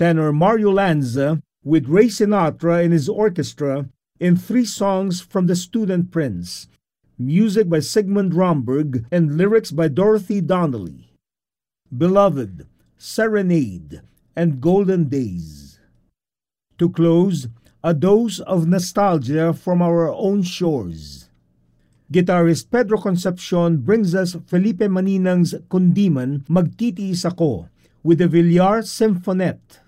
Tenor Mario Lanza with Ray Sinatra and his orchestra in 3 songs from The Student Prince, music by Sigmund Romberg and lyrics by Dorothy Donnelly. Beloved, Serenade, and Golden Days. To close, a dose of nostalgia from our own shores. Guitarist Pedro Concepcion brings us Felipe Maninang's Kundiman, Magtitiis Ako, with the Villar Symphonette.